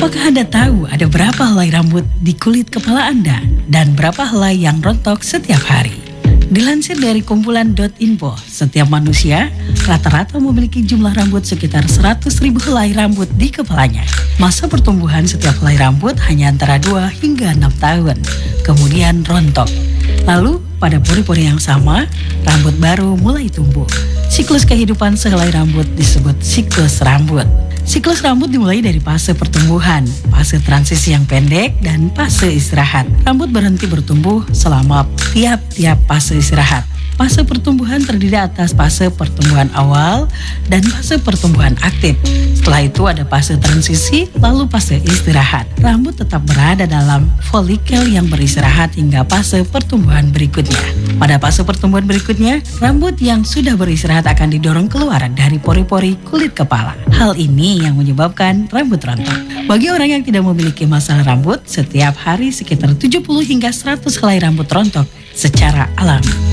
Apakah Anda tahu ada berapa helai rambut di kulit kepala Anda dan berapa helai yang rontok setiap hari? Dilansir dari kumpulan.info, setiap manusia rata-rata memiliki jumlah rambut sekitar 100.000 helai rambut di kepalanya. Masa pertumbuhan setiap helai rambut hanya antara 2 hingga 6 tahun, kemudian rontok. Lalu, pada pori-pori yang sama, rambut baru mulai tumbuh. Siklus kehidupan sehelai rambut disebut siklus rambut. Siklus rambut dimulai dari fase pertumbuhan, fase transisi yang pendek, dan fase istirahat. Rambut berhenti bertumbuh selama tiap-tiap fase istirahat. Fase pertumbuhan terdiri atas fase pertumbuhan awal dan fase pertumbuhan aktif. Setelah itu ada fase transisi, lalu fase istirahat. Rambut tetap berada dalam folikel yang beristirahat hingga fase pertumbuhan berikutnya. Pada fase pertumbuhan berikutnya, rambut yang sudah beristirahat akan didorong keluar dari pori-pori kulit kepala. Hal ini yang menyebabkan rambut rontok. Bagi orang yang tidak memiliki masalah rambut, setiap hari sekitar 70 hingga 100 helai rambut rontok secara alami.